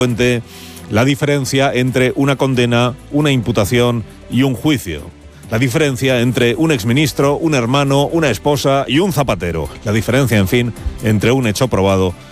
la diferencia entre una condena, una imputación y un juicio. La diferencia entre un exministro, un hermano, una esposa y un zapatero. La diferencia, en fin, entre un hecho probado